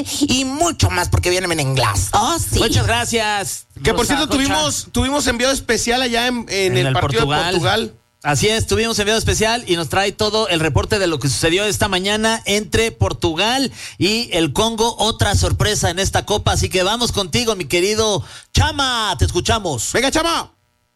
ese y mucho más porque vienen en inglés. Oh, sí. Muchas gracias. Que por cierto, Concha. tuvimos enviado especial allá en el partido de Portugal. Así es, tuvimos enviado especial y nos trae todo el reporte de lo que sucedió esta mañana entre Portugal y el Congo. Otra sorpresa en esta copa, así que vamos contigo, mi querido Chama, te escuchamos. Venga, Chama.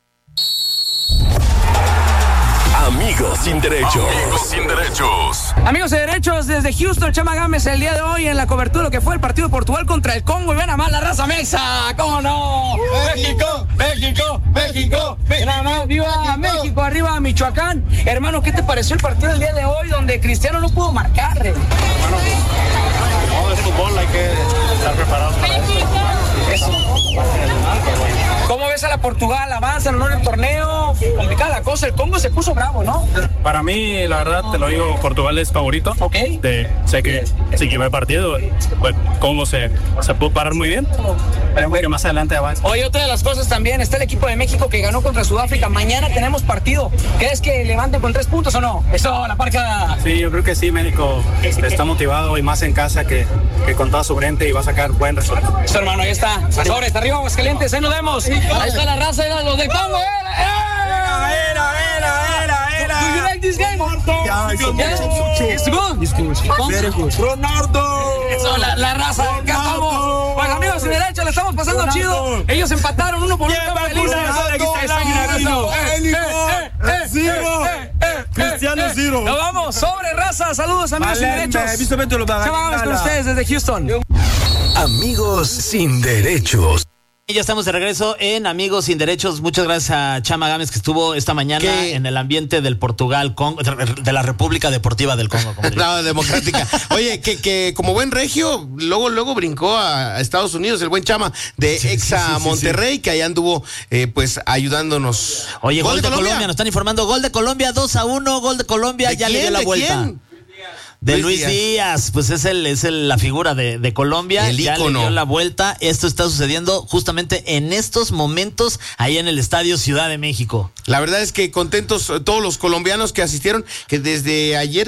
Amigos sin derechos. Amigos sin derechos. Amigos de derechos, desde Houston, Chama Gámez el día de hoy en la cobertura de lo que fue el partido de Portugal contra el Congo. Y ven a más la raza mexa, ¿cómo no? México, México, México, México. ¡Viva México! ¡Arriba Michoacán! Hermano, ¿qué te pareció el partido del día de hoy donde Cristiano no pudo marcar? Bueno, todo es fútbol, hay que estar preparados para eso. ¿Cómo ves a la Portugal? ¿Avanza en el torneo? Complicada la cosa, el Congo se puso bravo, ¿no? Para mí, la verdad, te lo digo, Portugal es favorito. Ok. Sé que si que va el partido, pues Congo se pudo parar muy bien. Esperemos que más adelante avance. Oye, otra de las cosas también, está el equipo de México que ganó contra Sudáfrica. Mañana tenemos partido. ¿Crees que levanten con 3 puntos o no? Eso, la parca. Sí, yo creo que sí, México está motivado y más en casa que con toda su gente y va a sacar buen resultado. Eso, hermano, ahí está. Sobre, está arriba Aguascalientes, ahí nos vemos. Ahí está la raza de los del Congo. Do you like this game? It's good. Very good. Eso, la raza. Acá estamos. Pues amigos sin derecho, le estamos pasando chido. Ellos empataron 1-1. Felices. Cristiano Zero. Nos vamos. Sobre, raza. Saludos, amigos sin derechos. Vamos con ustedes desde Houston. Amigos sin derechos. Ya estamos de regreso en Amigos sin Derechos. Muchas gracias a Chama Gámez que estuvo esta mañana en el ambiente del Portugal, Congo, de la República Deportiva del Congo. No, democrática. Oye, que como buen regio, luego brincó a Estados Unidos, el buen Chama de Exa Monterrey, que allá anduvo pues ayudándonos. Oye, gol de Colombia, nos están informando, gol de Colombia, 2-1, gol de Colombia, ya le dio la vuelta. ¿Quién? De Luis Díaz, pues es la figura de Colombia, el ya ícono. le dio la vuelta. Esto está sucediendo justamente en estos momentos ahí en el Estadio Ciudad de México. La verdad es que contentos todos los colombianos que asistieron, que desde ayer